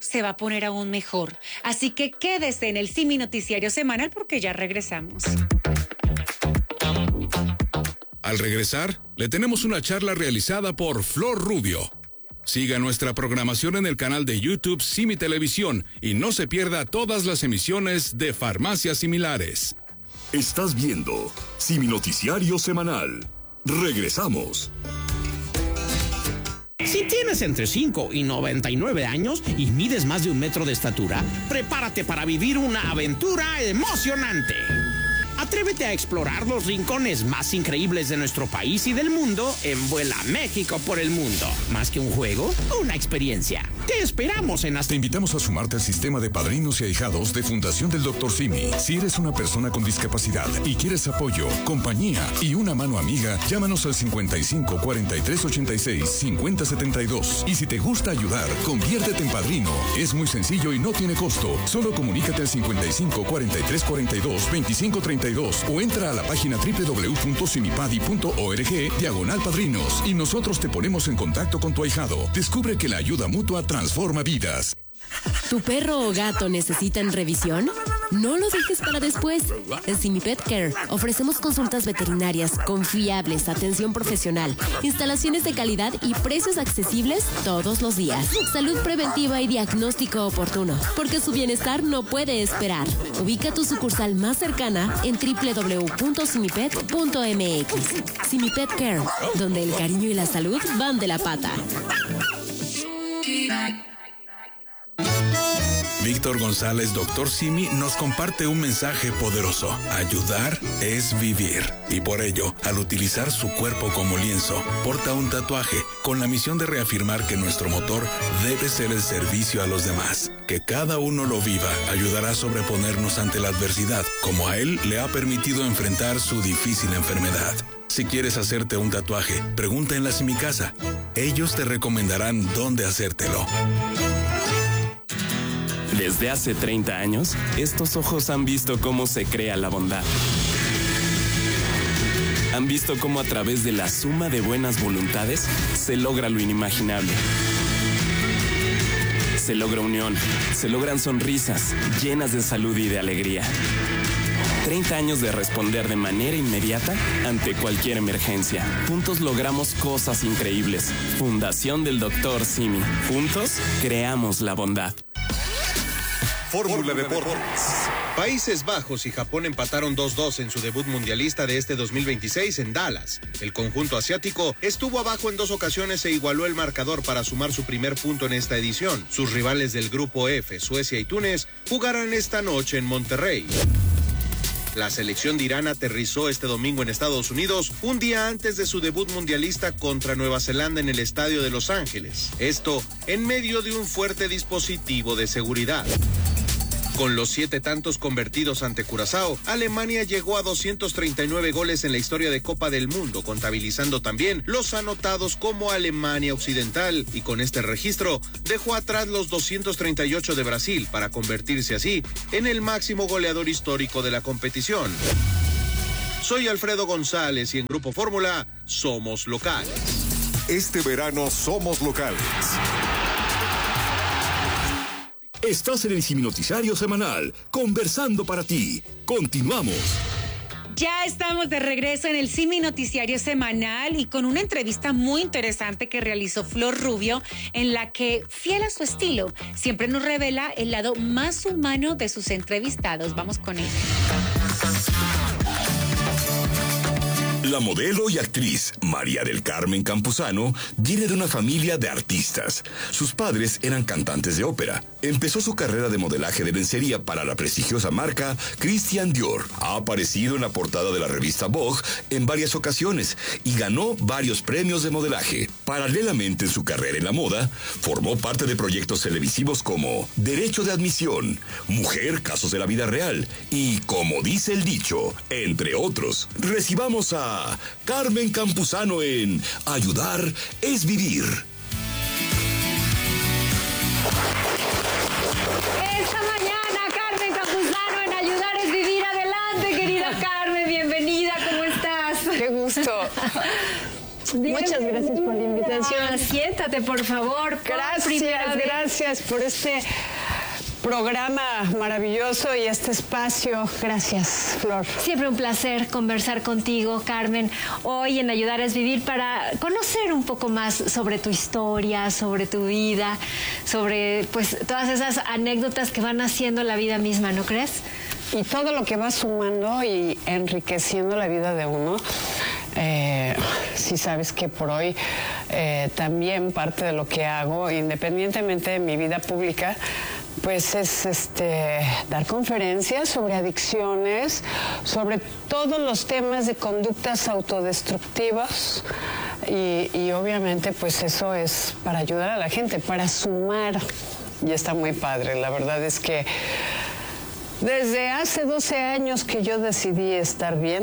se va a poner aún mejor. Así que quédese en el Simi Noticiario Semanal porque ya regresamos. Al regresar, le tenemos una charla realizada por Flor Rubio. Siga nuestra programación en el canal de YouTube Simi Televisión y no se pierda todas las emisiones de Farmacias Similares. Estás viendo Simi Noticiario Semanal. Regresamos. Si tienes entre 5 y 99 años y mides más de 1 metro de estatura, prepárate para vivir una aventura emocionante. Atrévete a explorar los rincones más increíbles de nuestro país y del mundo en Vuela México por el Mundo. Más que un juego, una experiencia. Te esperamos en Te invitamos a sumarte al sistema de padrinos y ahijados de Fundación del Dr. Simi. Si eres una persona con discapacidad y quieres apoyo, compañía y una mano amiga, llámanos al 55 43 86 50 72. Y si te gusta ayudar, conviértete en padrino. Es muy sencillo y no tiene costo. Solo comunícate al 55 43 42 25 32 o entra a la página www.simipadi.org/padrinos y nosotros te ponemos en contacto con tu ahijado. Descubre que la ayuda mutua transforma vidas. ¿Tu perro o gato necesitan revisión? No lo dejes para después. En Simi Pet Care ofrecemos consultas veterinarias confiables, atención profesional, instalaciones de calidad y precios accesibles todos los días. Salud preventiva y diagnóstico oportuno, porque su bienestar no puede esperar. Ubica tu sucursal más cercana en www.simipet.mx. Simi Pet Care, donde el cariño y la salud van de la pata. Víctor González, Dr. Simi, nos comparte un mensaje poderoso. Ayudar es vivir. Y por ello, al utilizar su cuerpo como lienzo, porta un tatuaje con la misión de reafirmar que nuestro motor debe ser el servicio a los demás. Que cada uno lo viva ayudará a sobreponernos ante la adversidad, como a él le ha permitido enfrentar su difícil enfermedad. Si quieres hacerte un tatuaje, pregunta en la Simicasa. Ellos te recomendarán dónde hacértelo. Desde hace 30 años, estos ojos han visto cómo se crea la bondad. Han visto cómo a través de la suma de buenas voluntades se logra lo inimaginable. Se logra unión, se logran sonrisas llenas de salud y de alegría. 30 años de responder de manera inmediata ante cualquier emergencia. Juntos logramos cosas increíbles. Fundación del Dr. Simi. Juntos creamos la bondad. Fórmula Deportes. Países Bajos y Japón empataron 2-2 en su debut mundialista de este 2026 en Dallas. El conjunto asiático estuvo abajo en 2 ocasiones e igualó el marcador para sumar su primer punto en esta edición. Sus rivales del grupo F, Suecia y Túnez, jugarán esta noche en Monterrey. La selección de Irán aterrizó este domingo en Estados Unidos, un día antes de su debut mundialista contra Nueva Zelanda en el estadio de Los Ángeles. Esto en medio de un fuerte dispositivo de seguridad. Con los 7 tantos convertidos ante Curazao, Alemania llegó a 239 goles en la historia de Copa del Mundo, contabilizando también los anotados como Alemania Occidental, y con este registro dejó atrás los 238 de Brasil para convertirse así en el máximo goleador histórico de la competición. Soy Alfredo González y en Grupo Fórmula somos locales. Este verano somos locales. Estás en el Simi Noticiario Semanal, conversando para ti. Continuamos. Ya estamos de regreso en el Simi Noticiario Semanal y con una entrevista muy interesante que realizó Flor Rubio, en la que, fiel a su estilo, siempre nos revela el lado más humano de sus entrevistados. Vamos con ella. La modelo y actriz María del Carmen Campuzano viene de una familia de artistas. Sus padres eran cantantes de ópera. Empezó su carrera de modelaje de lencería para la prestigiosa marca Christian Dior. Ha aparecido en la portada de la revista Vogue en varias ocasiones y ganó varios premios de modelaje. Paralelamente en su carrera en la moda, formó parte de proyectos televisivos como Derecho de Admisión, Mujer, Casos de la Vida Real y Como dice el dicho, entre otros. Recibamos a Carmen Campuzano en Ayudar es Vivir. Esta mañana, Carmen Campuzano en Ayudar es Vivir. Adelante, querida Carmen, bienvenida, ¿cómo estás? Qué gusto. Muchas gracias por la invitación. Siéntate, por favor. Gracias por este programa maravilloso y este espacio. Gracias, Flor. Siempre un placer conversar contigo, Carmen. Hoy en Ayudar es Vivir, para conocer un poco más sobre tu historia, sobre tu vida, sobre pues todas esas anécdotas que van haciendo la vida misma, ¿no crees? Y todo lo que va sumando y enriqueciendo la vida de uno. Sí sabes que por hoy también parte de lo que hago, independientemente de mi vida pública, pues es dar conferencias sobre adicciones, sobre todos los temas de conductas autodestructivas y obviamente pues eso es para ayudar a la gente, para sumar, y está muy padre. La verdad es que desde hace 12 años que yo decidí estar bien,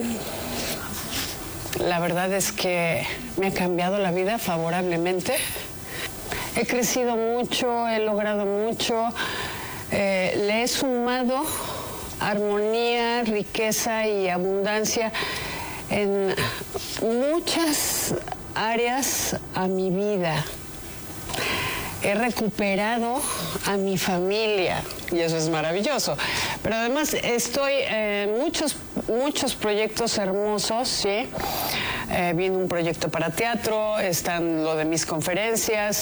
la verdad es que me ha cambiado la vida favorablemente. He crecido mucho, he logrado mucho, le he sumado armonía, riqueza y abundancia en muchas áreas a mi vida. He recuperado a mi familia y eso es maravilloso. Pero además estoy en muchos proyectos hermosos, ¿sí? Viene un proyecto para teatro, están lo de mis conferencias,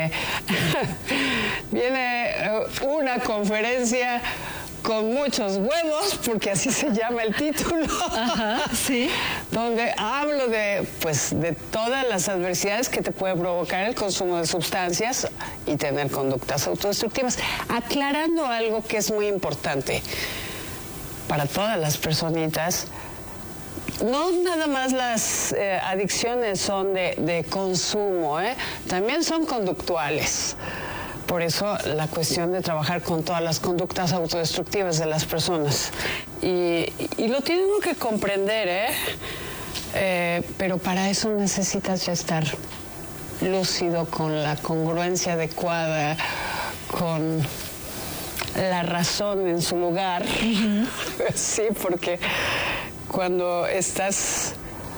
viene una conferencia con muchos huevos, porque así se llama el título. Ajá, sí. Donde hablo de todas las adversidades que te puede provocar el consumo de sustancias y tener conductas autodestructivas. Aclarando algo que es muy importante para todas las personitas. No nada más las adicciones son de consumo, también son conductuales. Por eso la cuestión de trabajar con todas las conductas autodestructivas de las personas. Y lo tiene uno que comprender, pero para eso necesitas ya estar lúcido, con la congruencia adecuada, con la razón en su lugar. Uh-huh. Sí, porque cuando estás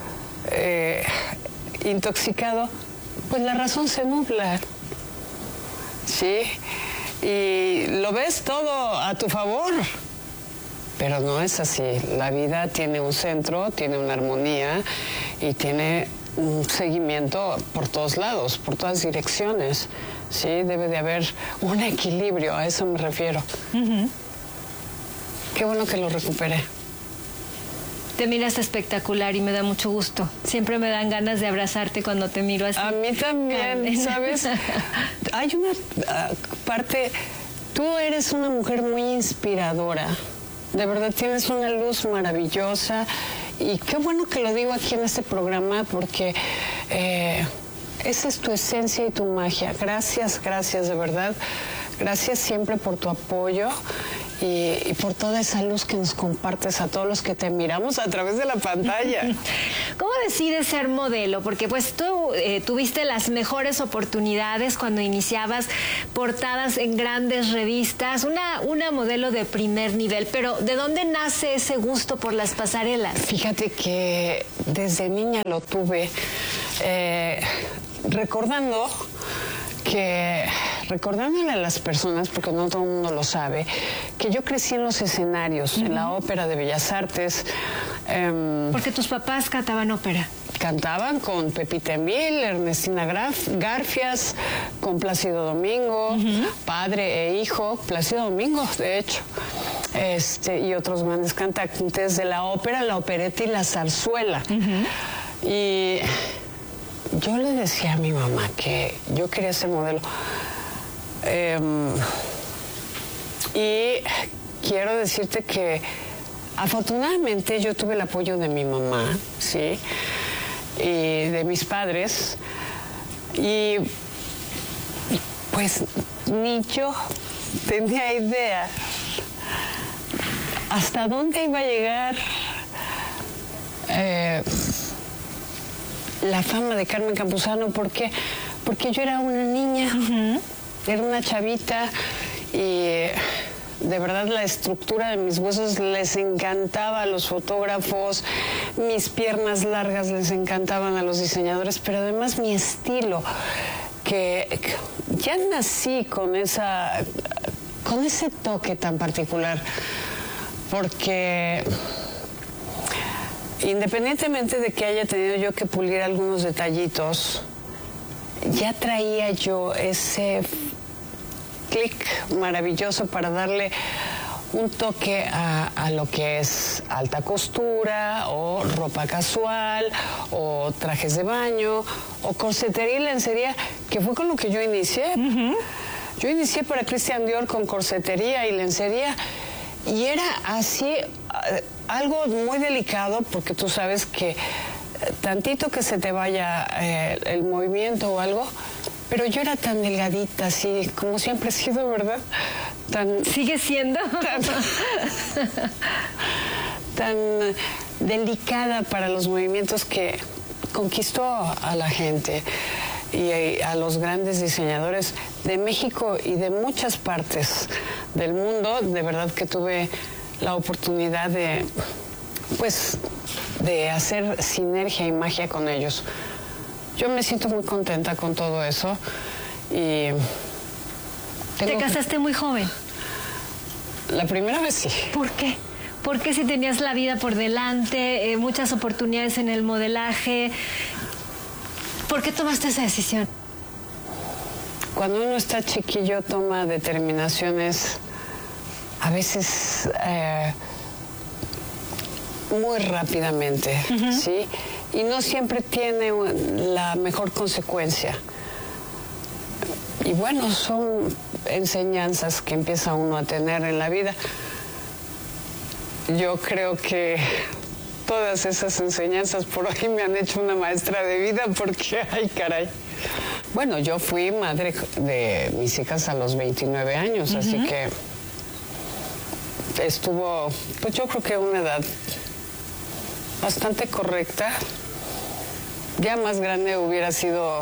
intoxicado, pues la razón se nubla. Sí, y lo ves todo a tu favor, pero no es así. La vida tiene un centro, tiene una armonía y tiene un seguimiento por todos lados, por todas direcciones. Sí, debe de haber un equilibrio, a eso me refiero. Uh-huh. Qué bueno que lo recuperé. Te miras espectacular y me da mucho gusto. Siempre me dan ganas de abrazarte cuando te miro así. A mí también, Carmen. ¿Sabes? Hay una parte... Tú eres una mujer muy inspiradora. De verdad, tienes una luz maravillosa. Y qué bueno que lo digo aquí en este programa, porque esa es tu esencia y tu magia. Gracias, de verdad. Gracias siempre por tu apoyo. Y por toda esa luz que nos compartes a todos los que te miramos a través de la pantalla. ¿Cómo decides ser modelo? Porque pues tú tuviste las mejores oportunidades cuando iniciabas, portadas en grandes revistas, una modelo de primer nivel, pero ¿de dónde nace ese gusto por las pasarelas? Fíjate que desde niña lo tuve, recordándole a las personas, porque no todo el mundo lo sabe, que yo crecí en los escenarios, en la Ópera de Bellas Artes. Porque tus papás cantaban ópera. Cantaban con Pepita Emil, Ernestina Garfias, con Plácido Domingo, padre e hijo, Plácido Domingo, de hecho, y otros grandes cantantes de la ópera, la opereta y la zarzuela. Y yo le decía a mi mamá que yo quería ser modelo. Y quiero decirte que afortunadamente yo tuve el apoyo de mi mamá, ¿sí? Y de mis padres. Y pues ni yo tenía idea hasta dónde iba a llegar la fama de Carmen Campuzano. ¿Por qué? Porque yo era una niña, era una chavita y de verdad la estructura de mis huesos les encantaba a los fotógrafos, mis piernas largas les encantaban a los diseñadores, pero además mi estilo, que ya nací con ese toque tan particular, porque independientemente de que haya tenido yo que pulir algunos detallitos, ya traía yo ese clic maravilloso para darle un toque a lo que es alta costura o ropa casual o trajes de baño o corsetería y lencería, que fue con lo que yo inicié. Yo inicié para Christian Dior con corsetería y lencería y era así algo muy delicado porque tú sabes que tantito que se te vaya el movimiento o algo, pero yo era tan delgadita, así como siempre he sido, ¿verdad? ¿Sigue siendo? Tan delicada para los movimientos que conquistó a la gente y a los grandes diseñadores de México y de muchas partes del mundo. De verdad que tuve la oportunidad de hacer sinergia y magia con ellos. Yo me siento muy contenta con todo eso y... ¿Te casaste muy joven? La primera vez sí. ¿Por qué? Porque si tenías la vida por delante, muchas oportunidades en el modelaje, ¿por qué tomaste esa decisión? Cuando uno está chiquillo toma determinaciones a veces muy rápidamente, ¿sí? Y no siempre tiene la mejor consecuencia. Y bueno, son enseñanzas que empieza uno a tener en la vida. Yo creo que todas esas enseñanzas por ahí me han hecho una maestra de vida porque, ay, caray. Bueno, yo fui madre de mis hijas a los 29 años, así que estuvo, pues yo creo que una edad bastante correcta. Ya más grande hubiera sido,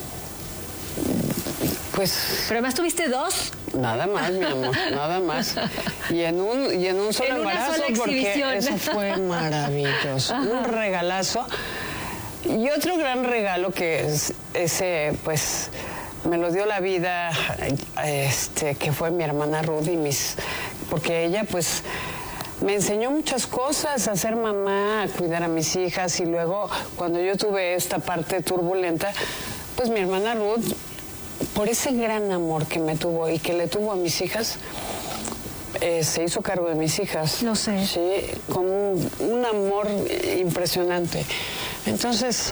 pues... ¿Pero además tuviste 2? Nada más, mi amor, nada más. Y en un solo embarazo, porque eso fue maravilloso. Un regalazo. Y otro gran regalo que ese, pues, me lo dio la vida, que fue mi hermana Ruth porque ella, pues, me enseñó muchas cosas, a ser mamá, a cuidar a mis hijas, y luego, cuando yo tuve esta parte turbulenta, pues mi hermana Ruth, por ese gran amor que me tuvo y que le tuvo a mis hijas, se hizo cargo de mis hijas. Lo sé. Sí, con un amor impresionante. Entonces,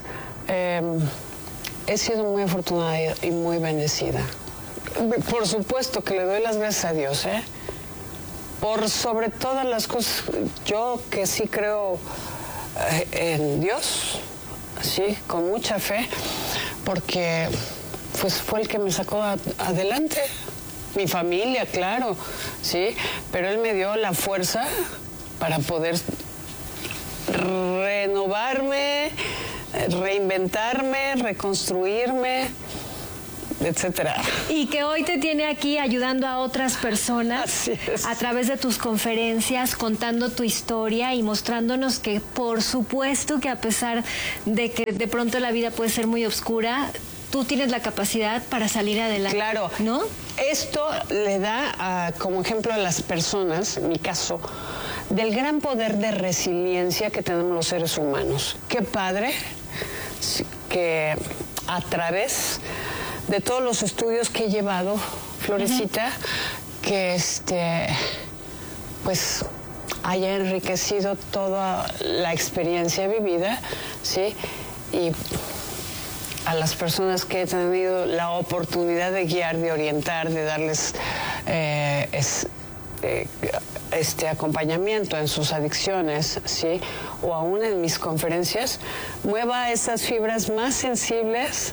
he sido muy afortunada y muy bendecida. Por supuesto que le doy las gracias a Dios, por sobre todas las cosas. Yo que sí creo en Dios, sí, con mucha fe, porque pues fue el que me sacó adelante. Mi familia, claro, sí, pero él me dio la fuerza para poder renovarme, reinventarme, reconstruirme, etcétera. Y que hoy te tiene aquí ayudando a otras personas a través de tus conferencias, contando tu historia y mostrándonos que, por supuesto, que a pesar de que de pronto la vida puede ser muy oscura, tú tienes la capacidad para salir adelante. Claro, ¿no? Esto le da como ejemplo a las personas, en mi caso, del gran poder de resiliencia que tenemos los seres humanos. Qué padre que a través de todos los estudios que he llevado, Florecita, que pues haya enriquecido toda la experiencia vivida, ¿sí? Y a las personas que he tenido la oportunidad de guiar, de orientar, de darles acompañamiento en sus adicciones, ¿sí? O aún en mis conferencias, mueva esas fibras más sensibles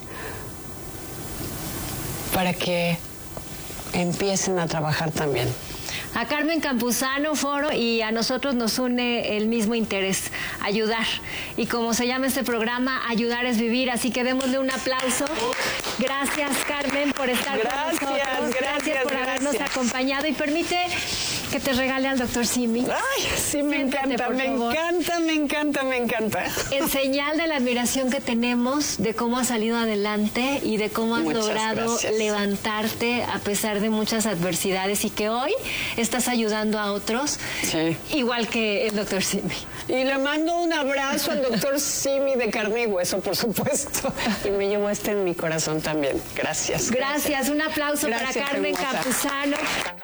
para que empiecen a trabajar también. A Carmen Campuzano, Foro, y a nosotros nos une el mismo interés, ayudar. Y como se llama este programa, ayudar es vivir, así que démosle un aplauso. Gracias, Carmen, por estar con nosotros. Gracias por habernos acompañado. Y permite que te regale al doctor Simi? Ay, sí, me Siéntate, encanta, por me favor. encanta, me encanta, me encanta. En señal de la admiración que tenemos de cómo has salido adelante y de cómo has Muchas logrado gracias. levantarte a pesar de muchas adversidades y que hoy estás ayudando a otros, Sí. igual que el doctor Simi. Y le mando un abrazo al doctor Simi de carne y hueso, por supuesto. Y me llevo en mi corazón también. Gracias. Gracias, un aplauso Gracias, para Carmen hermosa. Campuzano.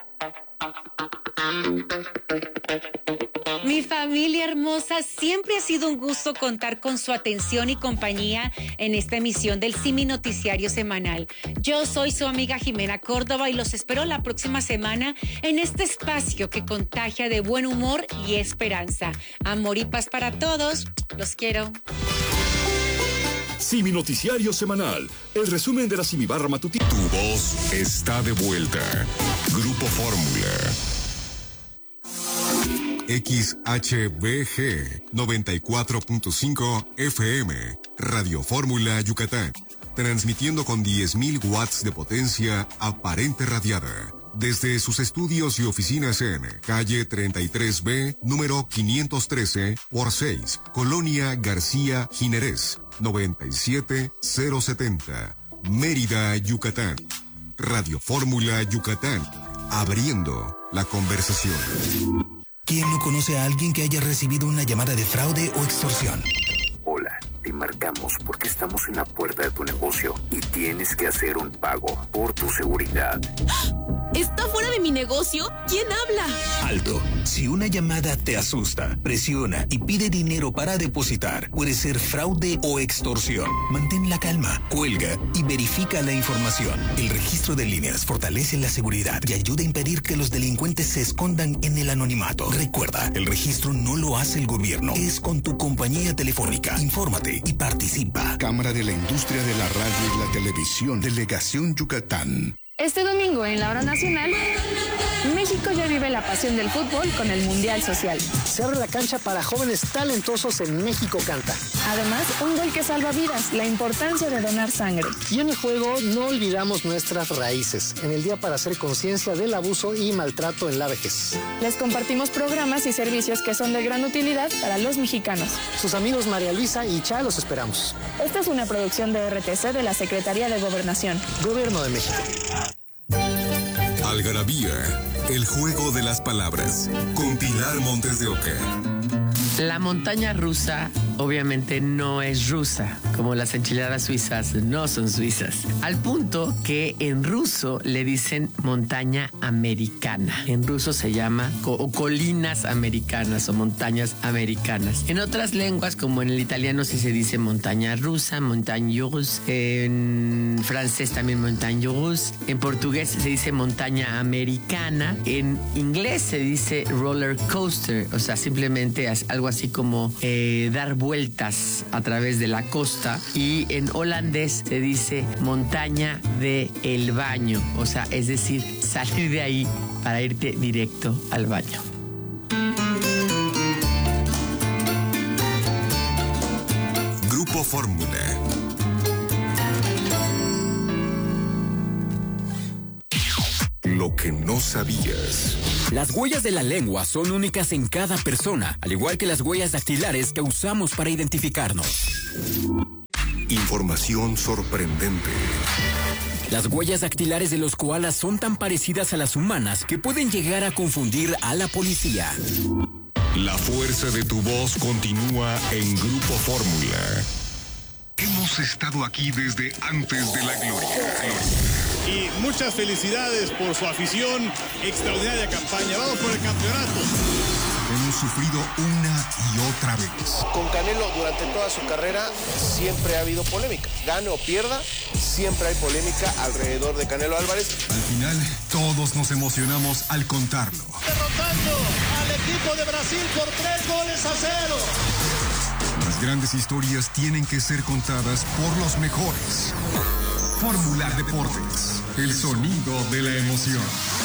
Mi familia hermosa, siempre ha sido un gusto contar con su atención y compañía en esta emisión del Simi Noticiario Semanal. Yo soy su amiga Jimena Córdoba y los espero la próxima semana en este espacio que contagia de buen humor y esperanza. Amor y paz para todos. Los quiero. Simi Noticiario Semanal, el resumen de la Simi Barra Matutina. Tu voz está de vuelta. Grupo Fórmula. XHBG 94.5 FM, Radio Fórmula Yucatán, transmitiendo con 10.000 watts de potencia aparente radiada, desde sus estudios y oficinas en calle 33B, número 513 por 6, Colonia García Jiménez, 97070, Mérida, Yucatán. Radio Fórmula Yucatán, abriendo la conversación. ¿Quién no conoce a alguien que haya recibido una llamada de fraude o extorsión? Hola, te marcamos porque estamos en la puerta de tu negocio y tienes que hacer un pago por tu seguridad. ¿Está fuera de mi negocio? ¿Quién habla? Alto. Si una llamada te asusta, presiona y pide dinero para depositar, puede ser fraude o extorsión. Mantén la calma, cuelga y verifica la información. El registro de líneas fortalece la seguridad y ayuda a impedir que los delincuentes se escondan en el anonimato. Recuerda, el registro no lo hace el gobierno, es con tu compañía telefónica. Infórmate y participa. Cámara de la Industria de la Radio y la Televisión, Delegación Yucatán. Este domingo en la hora nacional, México ya vive la pasión del fútbol con el Mundial Social. Se abre la cancha para jóvenes talentosos en México Canta. Además, un gol que salva vidas, la importancia de donar sangre. Y en el juego no olvidamos nuestras raíces, en el día para hacer conciencia del abuso y maltrato en la vejez. Les compartimos programas y servicios que son de gran utilidad para los mexicanos. Sus amigos María Luisa y Cha los esperamos. Esta es una producción de RTC de la Secretaría de Gobernación. Gobierno de México. Algarabía, el juego de las palabras, con Pilar Montes de Oca. La montaña rusa obviamente no es rusa, como las enchiladas suizas no son suizas. Al punto que en ruso le dicen montaña americana. En ruso se llama colinas americanas o montañas americanas. En otras lenguas, como en el italiano, sí se dice montaña rusa, montagne russe. En francés también montagne russe. En portugués se dice montaña americana. En inglés se dice roller coaster, o sea, simplemente algo así como dar vueltas a través de la costa. Y en holandés se dice montaña de el baño, o sea, es decir, salir de ahí para irte directo al baño. Grupo Fórmula. Lo que no sabías. Las huellas de la lengua son únicas en cada persona, al igual que las huellas dactilares que usamos para identificarnos. Información sorprendente. Las huellas dactilares de los koalas son tan parecidas a las humanas que pueden llegar a confundir a la policía. La fuerza de tu voz continúa en Grupo Fórmula. Hemos estado aquí desde antes de la gloria. Y muchas felicidades por su afición, extraordinaria campaña. Vamos por el campeonato. Hemos sufrido una y otra vez. Con Canelo durante toda su carrera siempre ha habido polémica. Gane o pierda, siempre hay polémica alrededor de Canelo Álvarez. Al final, todos nos emocionamos al contarlo. Derrotando al equipo de Brasil por 3-0. Las grandes historias tienen que ser contadas por los mejores. Fórmula Deportes, el sonido de la emoción.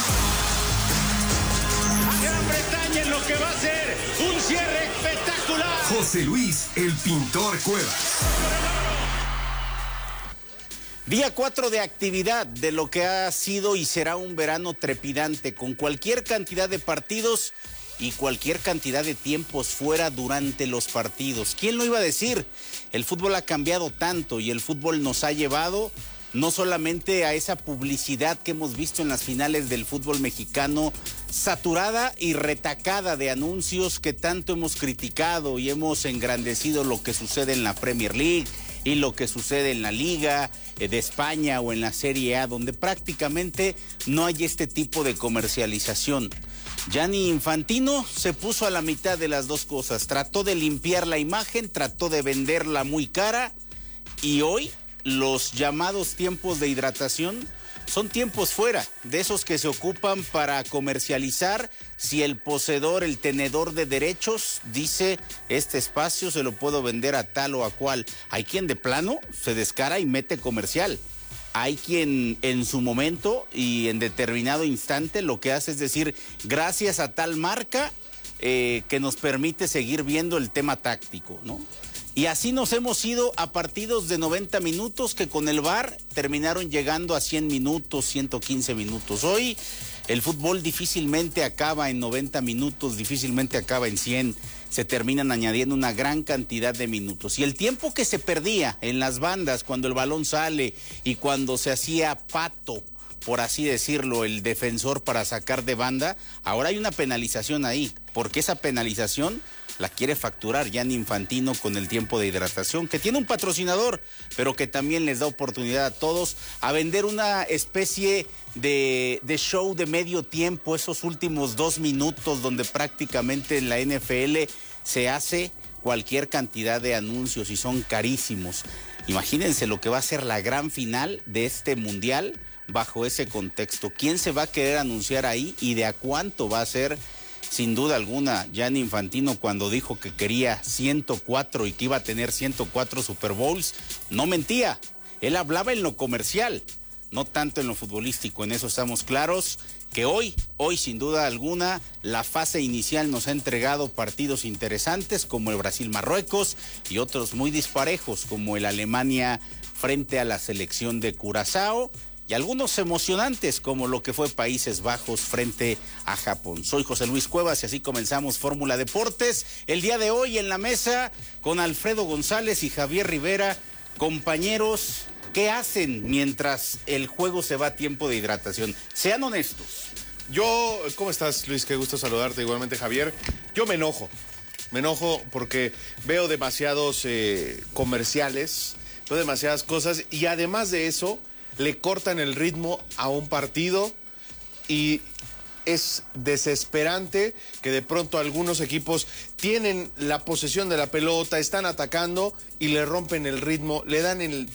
Gran Bretaña en lo que va a ser un cierre espectacular. José Luis, el pintor Cuevas. Día 4 de actividad de lo que ha sido y será un verano trepidante, con cualquier cantidad de partidos y cualquier cantidad de tiempos fuera durante los partidos. ¿Quién lo iba a decir? El fútbol ha cambiado tanto y el fútbol nos ha llevado no solamente a esa publicidad que hemos visto en las finales del fútbol mexicano, saturada y retacada de anuncios que tanto hemos criticado y hemos engrandecido lo que sucede en la Premier League y lo que sucede en la Liga de España o en la Serie A, donde prácticamente no hay este tipo de comercialización. Gianni Infantino se puso a la mitad de las dos cosas, trató de limpiar la imagen, trató de venderla muy cara y hoy los llamados tiempos de hidratación son tiempos fuera, de esos que se ocupan para comercializar si el poseedor, el tenedor de derechos dice este espacio se lo puedo vender a tal o a cual. Hay quien de plano se descara y mete comercial. Hay quien en su momento y en determinado instante lo que hace es decir, gracias a tal marca que nos permite seguir viendo el tema táctico, ¿no? Y así nos hemos ido a partidos de 90 minutos que con el VAR terminaron llegando a 100 minutos, 115 minutos. Hoy el fútbol difícilmente acaba en 90 minutos, difícilmente acaba en 100. Se terminan añadiendo una gran cantidad de minutos. Y el tiempo que se perdía en las bandas cuando el balón sale y cuando se hacía pato, por así decirlo, el defensor para sacar de banda, ahora hay una penalización ahí, porque esa penalización la quiere facturar Gianni Infantino con el tiempo de hidratación, que tiene un patrocinador, pero que también les da oportunidad a todos a vender una especie de show de medio tiempo, esos últimos 2 minutos donde prácticamente en la NFL se hace cualquier cantidad de anuncios y son carísimos. Imagínense lo que va a ser la gran final de este mundial bajo ese contexto. ¿Quién se va a querer anunciar ahí y de a cuánto va a ser? Sin duda alguna, Gianni Infantino cuando dijo que quería 104 y que iba a tener 104 Super Bowls, no mentía. Él hablaba en lo comercial, no tanto en lo futbolístico. En eso estamos claros que hoy sin duda alguna, la fase inicial nos ha entregado partidos interesantes como el Brasil-Marruecos y otros muy disparejos como el Alemania frente a la selección de Curazao. Y algunos emocionantes como lo que fue Países Bajos frente a Japón. Soy José Luis Cuevas y así comenzamos Fórmula Deportes. El día de hoy en la mesa con Alfredo González y Javier Rivera. Compañeros, ¿qué hacen mientras el juego se va a tiempo de hidratación? Sean honestos. ¿Cómo estás, Luis? Qué gusto saludarte, igualmente, Javier. Yo me enojo porque veo demasiados comerciales, veo demasiadas cosas y además de eso le cortan el ritmo a un partido y es desesperante que de pronto algunos equipos tienen la posesión de la pelota, están atacando y le rompen el ritmo, le dan en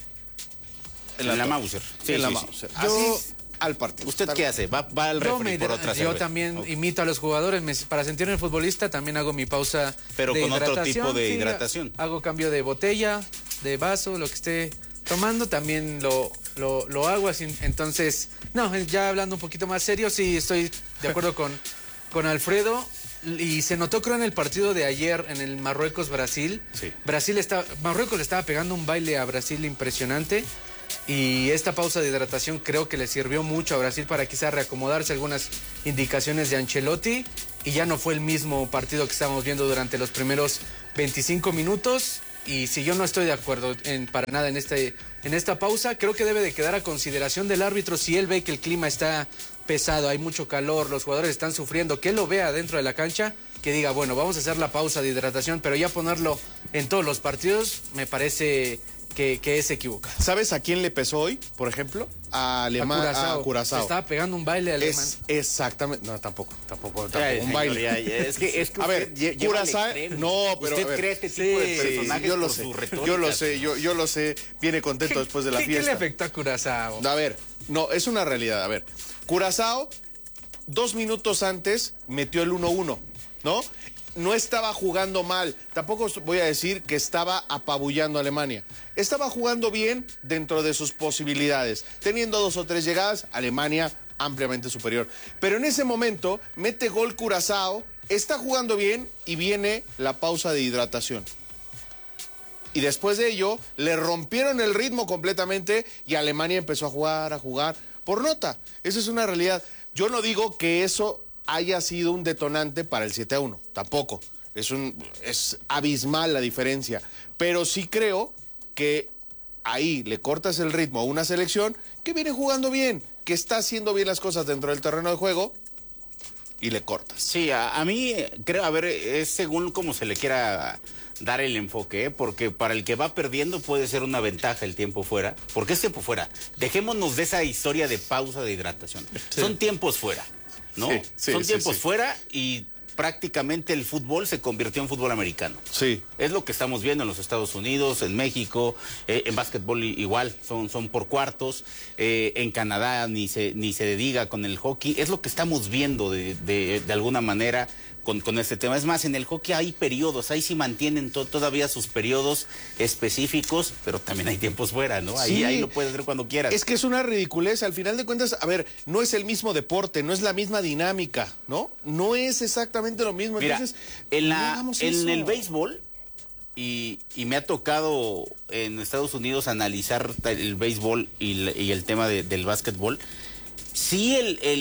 la Mauser. Sí, en la Mauser. Así al partido. ¿Usted qué hace? ¿Va al refri por otra cerveza? Yo también imito a los jugadores, para sentirme futbolista también hago mi pausa. Pero de con hidratación. otro tipo de sí, hidratación. Hago cambio de botella, de vaso, lo que esté tomando, también lo hago así. Entonces, ya hablando un poquito más serio, sí estoy de acuerdo con Alfredo. Y se notó, creo, en el partido de ayer, en el Marruecos-Brasil. Sí. Marruecos le estaba pegando un baile a Brasil impresionante. Y esta pausa de hidratación creo que le sirvió mucho a Brasil para quizás reacomodarse algunas indicaciones de Ancelotti. Y ya no fue el mismo partido que estábamos viendo durante los primeros 25 minutos. Y si yo no estoy de acuerdo para nada en esta pausa, creo que debe de quedar a consideración del árbitro si él ve que el clima está pesado, hay mucho calor, los jugadores están sufriendo, que él lo vea dentro de la cancha, que diga, bueno, vamos a hacer la pausa de hidratación, pero ya ponerlo en todos los partidos me parece que es equivocado. ¿Sabes a quién le pesó hoy, por ejemplo? A Curazao. Se estaba pegando un baile alemán. Exactamente. No, tampoco un baile. Es que a ver, Curazao, no, pero ¿usted cree este tipo de personajes por su retórica? Yo lo sé, viene contento después de la fiesta. ¿Qué le afectó a Curazao? A ver, no, es una realidad. A ver, Curazao, 2 minutos antes, metió el 1-1, ¿no? No estaba jugando mal, tampoco voy a decir que estaba apabullando a Alemania. Estaba jugando bien dentro de sus posibilidades, teniendo 2 o 3 llegadas, Alemania ampliamente superior. Pero en ese momento mete gol Curazao, está jugando bien y viene la pausa de hidratación. Y después de ello, le rompieron el ritmo completamente y Alemania empezó a jugar por nota. Esa es una realidad. Yo no digo que eso haya sido un detonante para el 7-1, tampoco. Es abismal la diferencia. Pero sí creo que ahí le cortas el ritmo a una selección que viene jugando bien, que está haciendo bien las cosas dentro del terreno de juego y le cortas. Sí, a mí creo, a ver, es según cómo se le quiera dar el enfoque, ¿eh? Porque para el que va perdiendo puede ser una ventaja el tiempo fuera. ¿Por qué es tiempo fuera? Dejémonos de esa historia de pausa de hidratación. Sí. Son tiempos fuera, ¿no? Son tiempos fuera y prácticamente el fútbol se convirtió en fútbol americano. Sí. Es lo que estamos viendo en los Estados Unidos, en México, en básquetbol igual, son por cuartos, en Canadá ni se diga con el hockey. Es lo que estamos viendo de alguna manera con este tema. Es más, en el hockey hay periodos, ahí sí mantienen todavía sus periodos específicos, pero también hay tiempos fuera, ¿no? Ahí lo puedes hacer cuando quieras. Es que es una ridiculez, al final de cuentas, a ver, no es el mismo deporte, no es la misma dinámica, ¿no? No es exactamente lo mismo. Mira, entonces, en el béisbol, y me ha tocado en Estados Unidos analizar el béisbol y el tema del básquetbol, sí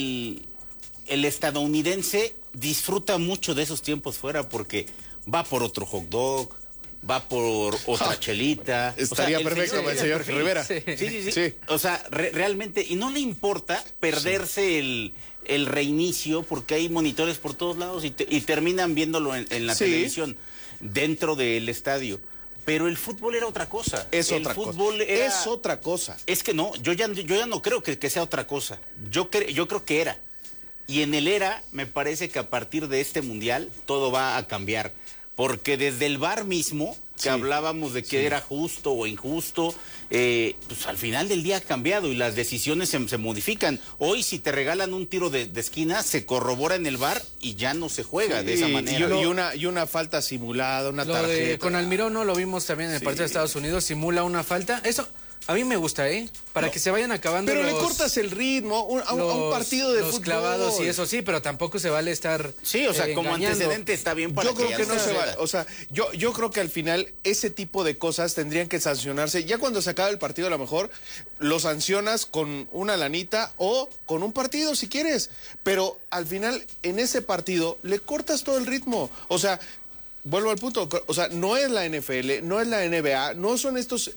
el estadounidense disfruta mucho de esos tiempos fuera porque va por otro hot dog, va por otra chelita. Estaría perfecto para el señor Rivera. Sí. O sea, realmente, y no le importa perderse el reinicio porque hay monitores por todos lados y terminan viéndolo en la televisión dentro del estadio. Pero el fútbol era otra cosa. Es otra cosa. Es que no, yo ya no creo que sea otra cosa. Yo creo que era. Y en el era, me parece que a partir de este mundial, todo va a cambiar. Porque desde el VAR mismo, que hablábamos de que era justo o injusto, pues al final del día ha cambiado y las decisiones se modifican. Hoy, si te regalan un tiro de esquina, se corrobora en el VAR y ya no se juega de esa manera. Y una falta simulada, una tarjeta. Con Almirón, ¿no? Lo vimos también en el partido de Estados Unidos, simula una falta. Eso a mí me gusta, para que se vayan acabando. Pero le cortas el ritmo a un partido de fútbol. Clavados y eso sí, pero tampoco se vale estar como antecedente está bien para yo creo que no se vale. O sea, yo creo que al final ese tipo de cosas tendrían que sancionarse. Ya cuando se acaba el partido, a lo mejor lo sancionas con una lanita o con un partido si quieres. Pero al final, en ese partido, le cortas todo el ritmo. O sea, vuelvo al punto. O sea, no es la NFL, no es la NBA, no son estos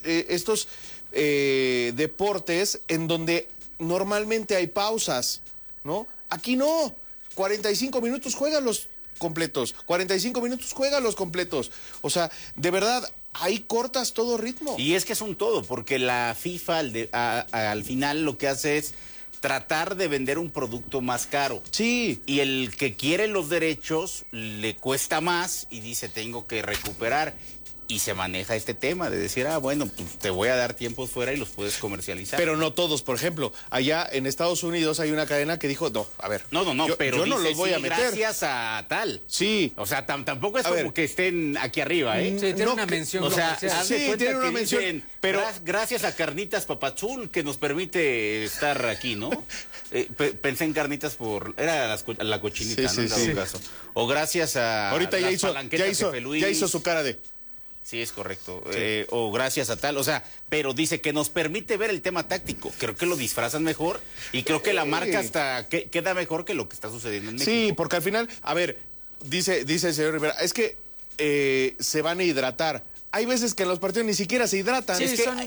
deportes en donde normalmente hay pausas, ¿no? Aquí no. 45 minutos juegan los completos. 45 minutos juegan los completos. O sea, de verdad, ahí cortas todo ritmo. Y es que es un todo, porque la FIFA al final lo que hace es tratar de vender un producto más caro. Sí. Y el que quiere los derechos le cuesta más y dice, tengo que recuperar. Y se maneja este tema de decir, bueno, pues te voy a dar tiempos fuera y los puedes comercializar. Pero no todos, por ejemplo, allá en Estados Unidos hay una cadena que dijo, no, a ver. No, pero yo no los voy a meter. Gracias a tal. Sí. O sea, tampoco es como que estén aquí arriba, ¿eh? Sí, tiene una mención. O sea, tiene una mención. Dicen, pero gracias a Carnitas Papachul que nos permite estar aquí, ¿no? Pensé en Carnitas era la cochinita, ¿no? En dado caso. O gracias a ahorita ya hizo su cara de... Sí, es correcto. O gracias a tal, o sea, pero dice que nos permite ver el tema táctico. Creo que lo disfrazan mejor y creo que la marca hasta queda mejor que lo que está sucediendo en México. Sí, porque al final, a ver, dice el señor Rivera, es que se van a hidratar. Hay veces que en los partidos ni siquiera se hidratan. Sí,